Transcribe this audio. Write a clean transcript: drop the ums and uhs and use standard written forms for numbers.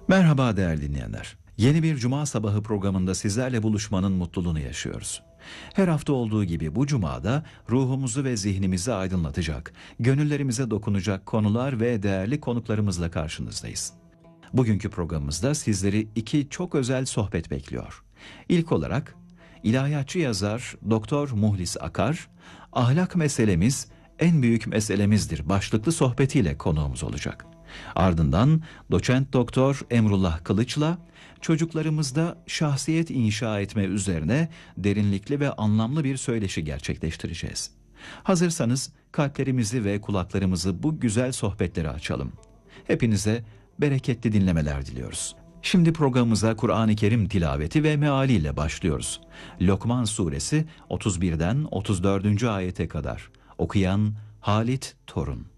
Merhaba değerli dinleyenler. Yeni bir Cuma sabahı programında sizlerle buluşmanın mutluluğunu yaşıyoruz. Her hafta olduğu gibi bu cumada ruhumuzu ve zihnimizi aydınlatacak, gönüllerimize dokunacak konular ve değerli konuklarımızla karşınızdayız. Bugünkü programımızda sizleri iki çok özel sohbet bekliyor. İlk olarak ilahiyatçı yazar Doktor Muhlis Akar, ahlak meselemiz en büyük meselemizdir başlıklı sohbetiyle konuğumuz olacak. Ardından doçent doktor Emrullah Kılıç'la çocuklarımızda şahsiyet inşa etme üzerine derinlikli ve anlamlı bir söyleşi gerçekleştireceğiz. Hazırsanız kalplerimizi ve kulaklarımızı bu güzel sohbetlere açalım. Hepinize bereketli dinlemeler diliyoruz. Şimdi programımıza Kur'an-ı Kerim tilaveti ve mealiyle başlıyoruz. Lokman suresi 31'den 34. ayete kadar. Okuyan Halit Torun.